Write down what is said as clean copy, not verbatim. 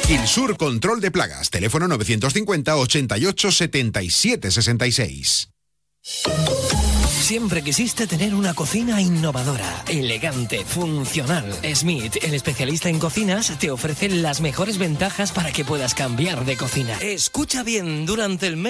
Quilsur Control de Plagas, teléfono 950 88 77 66. Siempre quisiste tener una cocina innovadora, elegante, funcional. Smith, el especialista en cocinas, te ofrece las mejores ventajas para que puedas cambiar de cocina. Escucha bien, durante el mes